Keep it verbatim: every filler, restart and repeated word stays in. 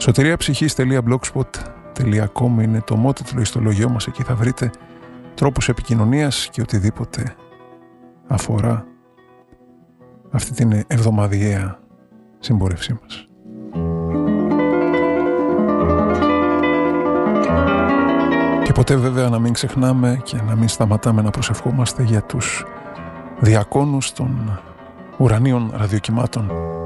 σωτηρία-ψυχής τελεία blogspot τελεία com είναι το μότο του ιστολογιού μας. Εκεί θα βρείτε τρόπους επικοινωνίας και οτιδήποτε αφορά αυτή την εβδομαδιαία συμπόρευσή μας. Και ποτέ βέβαια να μην ξεχνάμε και να μην σταματάμε να προσευχόμαστε για τους διακόνους των ουρανίων ραδιοκυμάτων